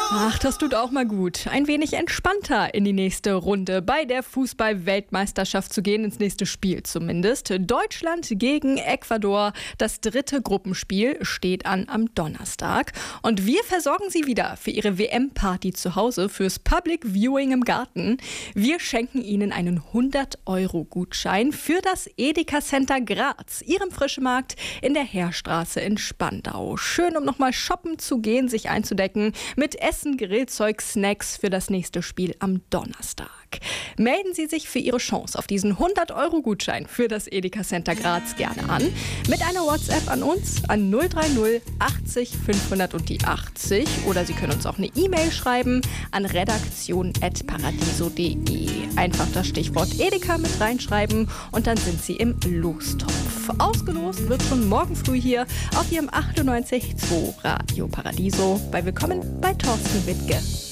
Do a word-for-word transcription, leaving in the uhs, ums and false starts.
Ach, das tut auch mal gut. Ein wenig entspannter in die nächste Runde bei der Fußball-Weltmeisterschaft zu gehen, ins nächste Spiel zumindest. Deutschland gegen Ecuador. Das dritte Gruppenspiel steht an am Donnerstag. Und wir versorgen Sie wieder für Ihre W M-Party zu Hause, fürs Public Viewing im Garten. Wir schenken Ihnen einen hundert-Euro-Gutschein für das Edeka Center Graz, Ihrem Frischmarkt in der Heerstraße in Spandau. Schön, um nochmal shoppen zu gehen, sich einzudecken mit Essen, Grillzeug, Snacks für das nächste Spiel am Donnerstag. Melden Sie sich für Ihre Chance auf diesen hundert-Euro-Gutschein für das Edeka Center Graz gerne an. Mit einer WhatsApp an uns an null drei null achtzig fünfhundert und die achtzig. Oder Sie können uns auch eine E-Mail schreiben an redaktion at paradiso punkt de. Einfach das Stichwort Edeka mit reinschreiben und dann sind Sie im Lostopf. Ausgelost wird schon morgen früh hier auf Ihrem achtundneunzig Komma zwei Radio Paradiso bei Willkommen bei Thorsten Wittke.